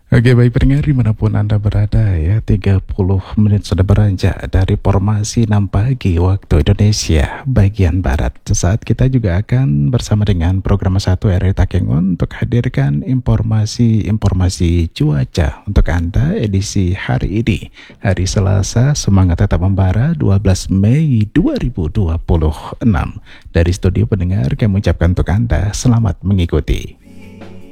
Oke, baik pendengar dimanapun Anda berada ya, 30 menit sudah beranjak dari formasi 6 pagi waktu Indonesia bagian Barat. Sesaat kita juga akan bersama dengan program 1 RRI Takengon untuk hadirkan informasi-informasi cuaca untuk Anda edisi hari ini. Hari Selasa, semangat tetap membara, 12 Mei 2026. Dari studio pendengar, kami ucapkan untuk Anda, selamat mengikuti.